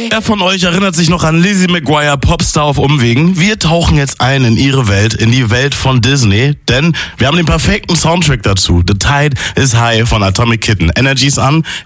Wer von euch erinnert sich noch an Lizzie McGuire, Popstar auf Umwegen? Wir tauchen jetzt ein in ihre Welt, in die Welt von Disney, denn wir haben den perfekten Soundtrack dazu. The Tide is High von Atomic Kitten. Energy ist an,